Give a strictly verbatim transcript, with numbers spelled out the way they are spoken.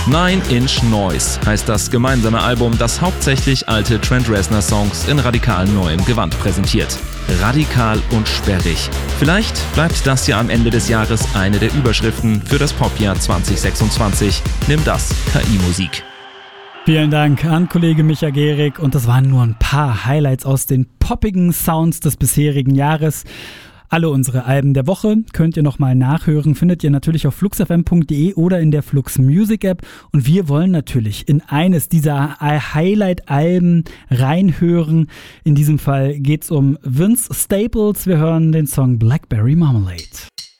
Nine Inch Noise heißt das gemeinsame Album, das hauptsächlich alte Trent Reznor-Songs in radikal neuem Gewand präsentiert. Radikal und sperrig. Vielleicht bleibt das ja am Ende des Jahres eine der Überschriften für das Popjahr zwanzig sechsundzwanzig. Nimm das, K I-Musik. Vielen Dank an Kollege Micha Gehrig und das waren nur ein paar Highlights aus den poppigen Sounds des bisherigen Jahres. Alle unsere Alben der Woche könnt ihr nochmal nachhören, findet ihr natürlich auf flux f m punkt d e oder in der Flux Music App. Und wir wollen natürlich in eines dieser Highlight-Alben reinhören. In diesem Fall geht's um Vince Staples. Wir hören den Song Blackberry Marmalade.